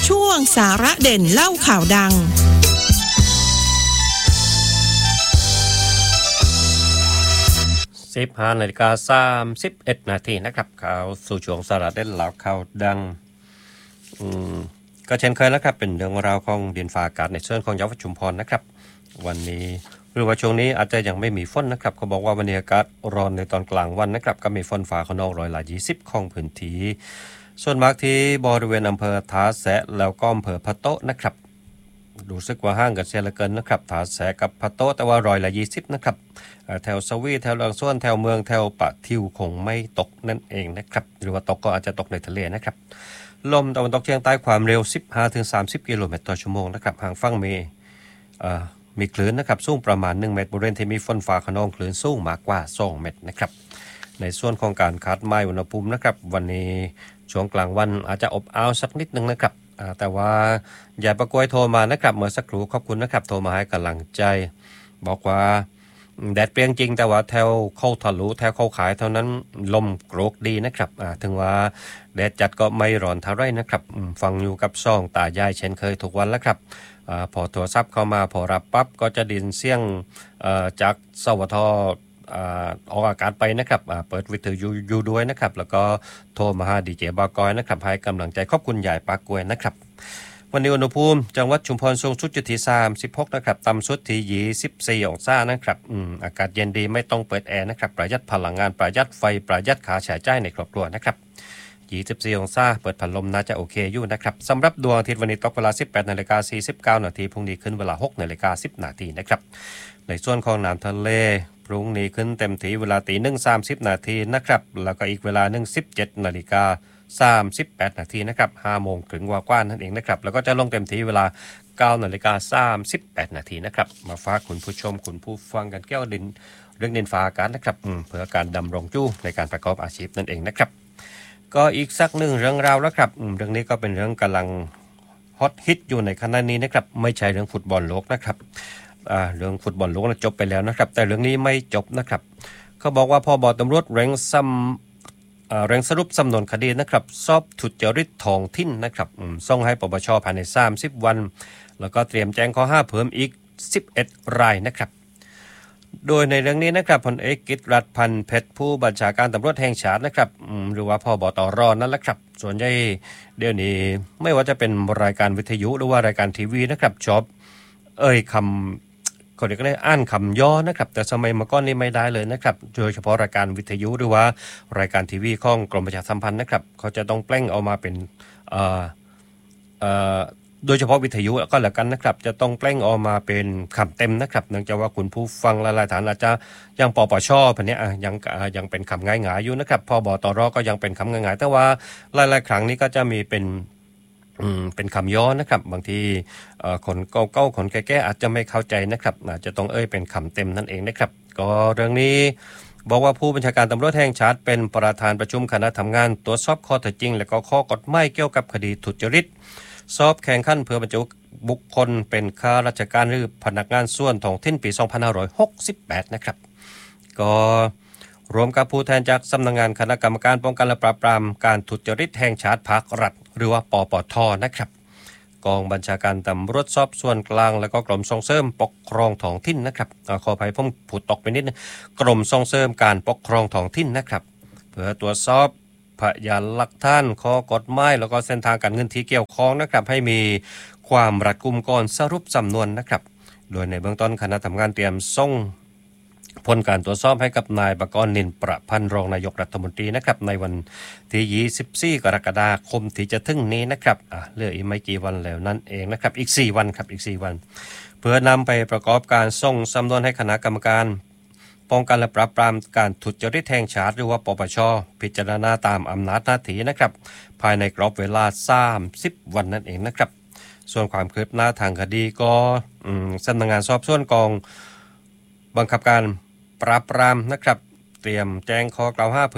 ช่วงสาระเด่นเล่าข่าวดัง 15:31 นาทีนะครับข่าวสู่ช่วงสาระเด่นเล่าข่าวดังก็เช่นเคยแล้วครับเป็นเรื่องราวของดินฟ้าอากาศในส่วนของจังหวัดชุมพรนะครับวันนี้หรือว่าช่วงนี้อาจจะยังไม่มีฝนนะครับเขาบอกว่าวันนี้อากาศร้อนในตอนกลางวันนะครับก็มีฝนฟ้าขนอง120ของพื้นที่ส่วนมากที่บริเวณอำเภอท้าแสะแล้วก็อำเภอพะโต๊ะนะครับรู้สึกว่าห้างกันเสียเหลือเกินนะครับท้าแสะกับพะโต๊ะแต่ว่า120นะครับแถวสวีแถวเลืองส่วนแถวเมืองแถวปะทิวคงไม่ตกนั่นเองนะครับหรือว่าตกก็อาจจะตกในทะเลนะครับลมตะวันตกเฉียงใต้ความเร็ว 15-30 กิโลเมตรต่อชั่วโมงนะครับห่างฝั่งมีคลื่นนะครับสูงประมาณ1เมตรบริเวณที่มีฝนฟ้าคะนองคลื่นสูงมากกว่า2เมตรนะครับในส่วนของการคาดหมายอุณหภูมินะครับวันนี้ช่วงกลางวันอาจจะอบอ้าวสักนิดนึงนะครับแต่ว่าอย่าประกวยโทรมานะครับเมื่อสักครู่ขอบคุณนะครับโทรมาให้กำลังใจบอกว่าแดดเปรี้ยงจริงแต่ว่าแถวเข้าทะลุแถวเข้าขายเท่านั้นลมโกรกดีนะครับถึงว่าแดดจัดก็ไม่ร้อนเท่าไรนะครับฟังอยู่กับซ่องตายายเช่นเคยทุกวันแล้วครับพอโทรศัพท์เข้ามาพอรับปั๊บก็จะดินเสียงจากสวทออกอากาศไปนะครับเปิดวิทยุอยู่ด้วยนะครับแล้วก็โทรมาหาดีเจบากอยนะครับให้กำลังใจขอบคุณยายปากกวยนะครับวันนี้อุณหภูมิจังหวัดชุมพรสูงสุดอยู่ที่36นะครับต่ำสุดที่24องศานะครับอากาศเย็นดีไม่ต้องเปิดแอร์นะครับประหยัดพลังงานประหยัดไฟประหยัดค่าใช้จ่ายในครอบครัวนะครับ24องศาเปิดพัดลมน่าจะโอเคอยู่นะครับสำหรับดวงอาทิตย์วันนี้ตกเวลา 18:49 นาทีพรุ่งนี้ขึ้นเวลา 6:10 นาทีนะครับในส่วนของน้ำทะเลพรุ่งนี้ขึ้นเต็มที่เวลา 1:30 นาทีนะครับแล้วก็อีกเวลา 17:38 นาทีนะครับ5โมงถึงกว่านั่นเองนะครับแล้วก็จะลงเต็มที่เวลา 9:38 นาทีนะครับมาฝากคุณผู้ชมคุณผู้ฟังกันแก้วดินเรื่องดินฟ้าอากาศนะครับเพื่อการดำรงอยู่ในการประกอบอาชีพนั่นเองนะครับก็อีกสักหนึ่งเรื่องราวแล้วครับเรื่องนี้ก็เป็นเรื่องกำลังฮอตฮิตอยู่ในขณะนี้นะครับไม่ใช่เรื่องฟุตบอลโลกนะครับเรื่องฟุตบอลโลกจบไปแล้วนะครับแต่เรื่องนี้ไม่จบนะครับเขาบอกว่าพบตำรวจเร่งสรุปสำนวนคดีนะครับสอบทุจริตท้องถิ่นนะครับส่งให้ปปชภายใน30วันแล้วก็เตรียมแจ้งข้อหาเพิ่มอีก11รายนะครับโดยในเรื่องนี้นะครับพลเอกกิตติรัตน์พันเพชรผู้บัญชาการตำรวจแห่งชาตินะครับหรือว่าพบตรนั่นแหละครับส่วนใหญ่เดี๋ยวนี้ไม่ว่าจะเป็นรายการวิทยุหรือว่ารายการทีวีนะครับชอบคำเขาเรียกอ่านคำย่อนะครับแต่สมัยเมื่อก่อนนี้ไม่ได้เลยนะครับโดยเฉพาะรายการวิทยุหรือว่ารายการทีวีของกรมประชาสัมพันธ์นะครับเขาจะต้องแปลงเอามาเป็นโดยเฉพาะวิทยุก็แล้วกันนะครับจะต้องแปลงออกมาเป็นคำเต็มนะครับเนื่องจากว่าคุณผู้ฟังหลายๆฐานอาจจะยังปปชพันนี้ยังเป็นคำง่ายๆอยู่นะครับพบตรก็ยังเป็นคำง่ายๆแต่ว่าหลายๆครั้งนี้ก็จะมีเป็นคำย่อนะครับบางทีคนเก่าๆคนแก่ๆอาจจะไม่เข้าใจนะครับอาจจะต้องเป็นคำเต็มนั่นเองนะครับก็เรื่องนี้บอกว่าผู้บัญชาการตำรวจแห่งชาติเป็นประธานประชุมคณะทำงานตรวจสอบข้อเท็จจริงและก็ข้อกฎหมายเกี่ยวกับคดีทุจริตสอบแข่งขันเพื่อบรรจุบุคคลเป็นข้าราชการหรือพนักงานส่วนท้องถิ่นปี 2568 นะครับก็รวมกับผู้แทนจากสำนักงานคณะกรรมการป้องกันและปราบปรามการทุจริตแห่งชาติภาครัฐหรือว่าปปท.นะครับกองบัญชาการตำรวจสอบสวนกลางและก็กรมส่งเสริมปกครองท้องถิ่นนะครับขออภัยผมพูดตกไปนิดนึงกรมส่งเสริมการปกครองท้องถิ่นนะครับเพื่อตรวจสอบพยานหลักฐานข้อกฎหมายแล้วก็เส้นทางการเงินที่เกี่ยวข้องนะครับให้มีความรัดกุมก่อนสรุปสำนวนนะครับโดยในเบื้องต้นคณะทำงานเตรียมส่งผลการตรวจสอบให้กับนายปกรณ์นินประพันธ์รองนายกรัฐมนตรีนะครับในวันที่24กรกฎาคมที่จะถึงนี้นะครับเหลืออีกไม่กี่วันแล้วนั่นเองนะครับอีก4วันครับอีก4วันเพื่อนำไปประกอบการส่งสำนวนให้คณะกรรมการป้องกันและปราบปรามการทุจริตแห่งชาติหรือว่าปปช.พิจารณาตามอำนาจหน้าที่นะครับภายในกรอบเวลา30วันนั่นเองนะครับส่วนความคืบหน้าทางคดีก็สำนักงานสอบสวนกองบังคับการปราบปรามนะครับเตรียมแจ้งข้อกล่าวหา